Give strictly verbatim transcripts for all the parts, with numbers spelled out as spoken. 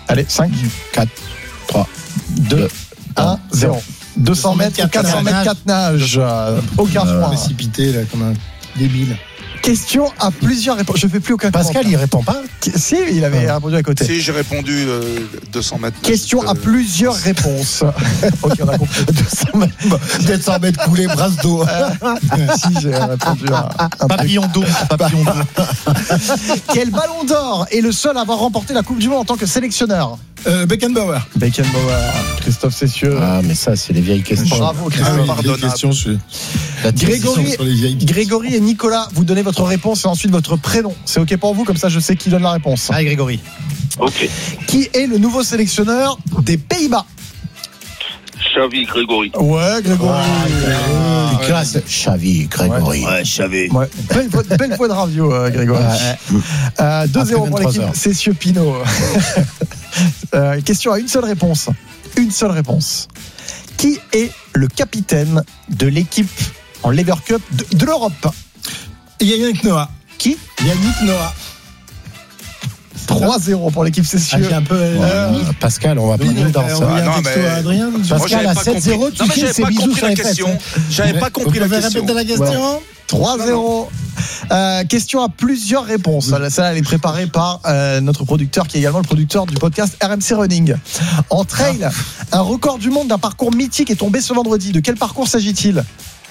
Allez, cinq, quatre, trois, deux, un, zéro. deux cents mètres, quatre cents mètres, quatre nages. Aucun point. Précipité, là, comme un débile. Question à plusieurs réponses. Je fais plus aucun Pascal, il répond pas. Si, il avait Ah. répondu à côté. Si, j'ai répondu euh, deux cents mètres. Question à plusieurs réponses. Ok, on a compris. deux cents mètres. deux cents mètres coulés, brasse d'eau. Si, j'ai répondu à un truc. Papillon d'eau. Papillon d'eau. Quel ballon d'or est le seul à avoir remporté la Coupe du Monde en tant que sélectionneur? Euh, Beckenbauer. Beckenbauer, Christophe Cessieux. Ah, mais ça, c'est les vieilles questions. Bravo, Ah Christophe. oui, pardonnable. vieille question, je suis. Grégory, Sur les vieilles questions. Grégory et Nicolas, vous donnez votre réponse et ensuite votre prénom. C'est OK pour vous? Comme ça, je sais qui donne la réponse. Allez, Grégory. Ok. Qui est le nouveau sélectionneur des Pays-Bas? Xavi, Grégory. Ouais, Grégory. Ah, classe. Xavi, Grégory. Ouais, Xavi. Ouais. Belle, voix, belle voix de radio, euh, Grégory. Euh, deux zéro pour l'équipe heures. Cessieux Pinot. euh, question à une seule réponse. Une seule réponse. Qui est le capitaine de l'équipe en Lever Cup de, de l'Europe? Yannick Noah. Qui? Yannick Noah. trois zéro pour l'équipe Ah, j'ai Cessieux. un peu. Euh, Pascal, on va pas Oui, mieux dans on ça. va Ah, un non, texto mais- à Adrien. Pascal, à sept zéro, tu non, mais sais, j'avais c'est pas bisous compris sur la les fesses. question. J'avais pas compris Vous la pouvez question. répéter la question? trois zéro. Euh, question à plusieurs réponses. Celle-là, elle est préparée par euh, notre producteur, qui est également le producteur du podcast R M C Running. En trail, un record du monde d'un parcours mythique est tombé ce vendredi. De quel parcours s'agit-il?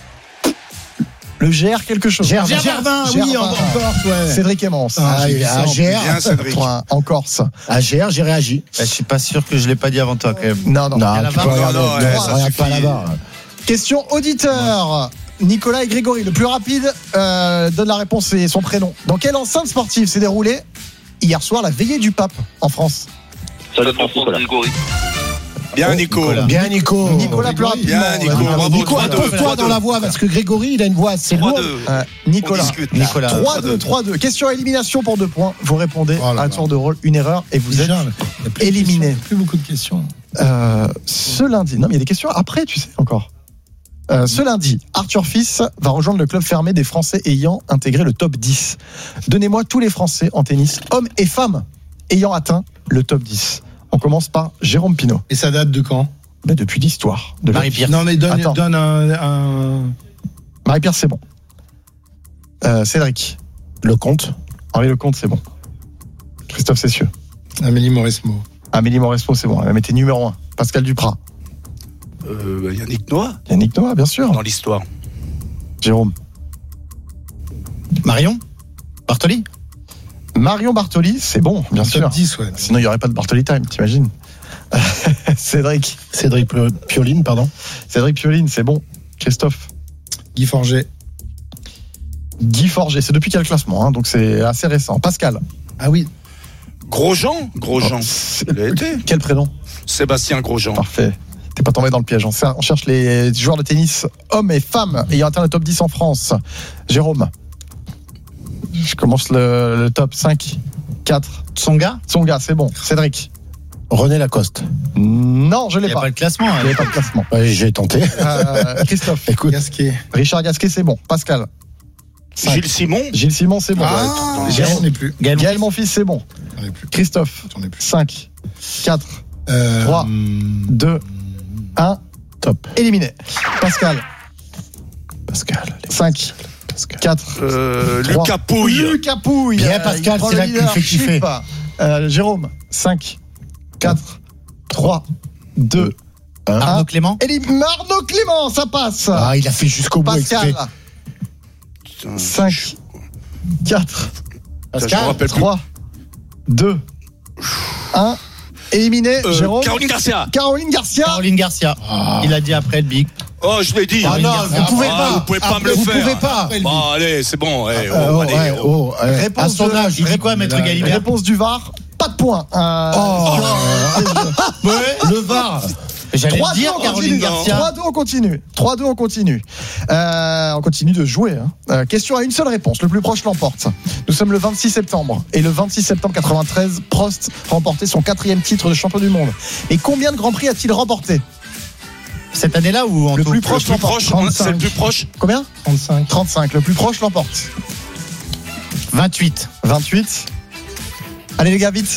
Le G R quelque chose. Gervin. Gervin, oui, Gervin. en en Corse, ouais. Cédric Emmons. Ah, Ah, j'ai vu ça, à en G R, Bien, Cédric. trois un, en Corse. à G R, j'ai réagi. Je suis pas sûr que je l'ai pas dit avant toi, quand même. Non, non. Non, la tu barre. peux regarder. Non, non, ouais, Non, ça regarde pas suffit. là-bas. Question auditeur. Nicolas et Grégory, le plus rapide euh, donne la réponse et son prénom. Dans quelle enceinte sportive s'est déroulée hier soir la veillée du pape en France? Ça le France, Grégory. Bien, Nico. Bien, Nico. Nicolas plus rapidement. Bien, Nico. Vas-y. Bravo. Nico, trois deux, attends-toi trois dans deux. la voix, parce que Grégory, il a une voix assez trois lourde. deux. Euh, On Nicolas. discute. Nicolas. trois deux, trois deux. Question à élimination pour deux points. Vous répondez Oh là à là. tour de rôle, une erreur et vous êtes Déjà, il y a plus de éliminé. questions, Plus beaucoup de questions. euh, ce lundi. Non, mais il y a des questions après, tu sais encore. Euh, ce lundi, Arthur Fils va rejoindre le club fermé des Français ayant intégré le top dix. Donnez-moi tous les Français en tennis, hommes et femmes, ayant atteint le top dix. On commence par Jérôme Pinault. Et ça date de quand? Ben, depuis l'histoire. De Marie-Pierre. Non, mais donne, Attends. donne un, un- Marie-Pierre, c'est bon. Euh, Cédric. Le compte. Henri Lecomte, c'est bon. Christophe Cessieux. Amélie Mauresmo. Amélie Mauresmo, c'est bon. Elle a été numéro un. Pascal Duprat. Euh, bah, Yannick Noah, Yannick Noah, bien sûr. dans l'histoire. Jérôme. Marion. Bartoli. Marion Bartoli, c'est bon, bien Top sûr. dix, ouais. Sinon, il n'y aurait pas de Bartoli Time, t'imagines. Cédric. Cédric Pioline, pardon. Cédric Pioline, c'est bon. Christophe. Guy Forget. Guy Forget, c'est depuis quel classement, hein, donc c'est assez récent. Pascal. Ah oui. Grosjean, Grosjean. C'est- Il a été. Quel prénom? Sébastien Grosjean. Parfait. T'es pas tombé dans le piège. On cer- on cherche les joueurs de tennis, hommes et femmes, ayant atteint le top dix en France. Jérôme. Je commence le, le top cinq, quatre. Tsonga. Tsonga, c'est bon. Cédric. René Lacoste. Non, je Il l'ai n'y a pas. pas le classement. hein. Je l'ai pas le classement. Ouais, j'ai tenté. Euh, Christophe. Écoute, Gasquet. Richard Gasquet, c'est bon. Pascal. Cinq. Gilles Simon. Gilles Simon, c'est bon. Ah, Jérôme. j'en ai plus. Gaël. Gaël Monfils, c'est bon. J'en ai plus. Christophe. J'en ai plus. cinq, quatre, Euh, Trois. hum, deux, un. top. Éliminé. Pascal. Pascal. cinq, quatre, Euh, trois. Lucas Pouille. Lucas Pouille. Bien, Euh, Pascal, il prend c'est le là que tu me fais leadership. kiffer. Euh, Jérôme. cinq, quatre, trois, deux, Un. Arnaud un. Clément. Éliminé. Arnaud Clément, ça passe. Ah, il a fait jusqu'au bout Pascal. exprès. Putain, cinq, quatre, je me rappelle plus. trois, deux, un. Éliminé. Euh, Jérôme. Caroline Garcia. Caroline Garcia. Caroline Garcia. Il a dit après le big. Oh, je l'ai dit. Ah non, vous pouvez Ah, pas. Vous pouvez pas me le Vous faire. pouvez pas. Bon, allez, c'est bon. eh, Euh, oh, oh, allez, ouais, oh. oh, ouais. Réponse À son de- âge, Il dit quoi, maître Galibert? Réponse du V A R. Pas de points. Euh, Oh. sur- Ouais, le V A R. J'allais trois le deux, dire, on Caroline continue. Garcia. trois deux, on continue. trois deux, on continue. Euh, on continue de jouer. Hein. Euh, question à une seule réponse. Le plus proche l'emporte. Nous sommes le vingt-six septembre. Et le vingt-six septembre quatre-vingt-treize, Prost remportait son quatrième titre de champion du monde. Et combien de Grands Prix a-t-il remporté? Cette année-là ou en Le tout? plus Le proche plus l'emporte. proche, trente-cinq. c'est le plus proche. Combien? trente-cinq. trente-cinq. Le plus proche l'emporte. vingt-huit. vingt-huit. Allez les gars, vite.